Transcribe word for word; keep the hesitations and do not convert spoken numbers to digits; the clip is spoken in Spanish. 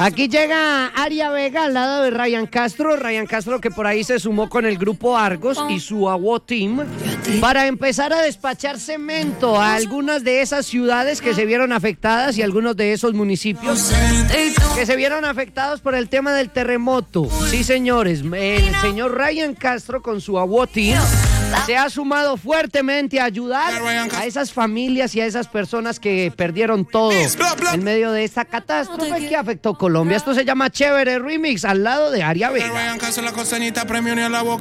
Aquí llega Aria Vega al lado de Ryan Castro. Ryan Castro que por ahí se sumó con el grupo Argos y su Agua Team para empezar a despachar cemento a algunas de esas ciudades que se vieron afectadas y algunos de esos municipios que se vieron afectados por el tema del terremoto. Sí, señores, el señor Ryan Castro con su Agua Team se ha sumado fuertemente a ayudar a esas familias y a esas personas que perdieron todo en medio de esta catástrofe que afectó Colombia. Esto se llama Chévere Remix al lado de Aria Vega.